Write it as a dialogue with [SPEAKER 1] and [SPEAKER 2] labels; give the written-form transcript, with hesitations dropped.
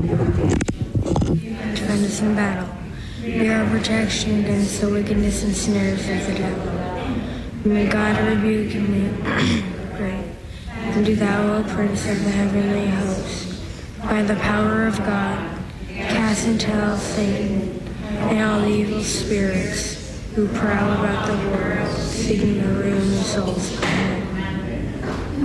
[SPEAKER 1] Defend us in battle. Be our protection against the wickedness and snares of the devil. May God rebuke him, great. And do thou, O Prince of the heavenly host, by the power of God, cast into hell Satan and all the evil spirits who prowl about the world, seeking the ruin of souls. Amen.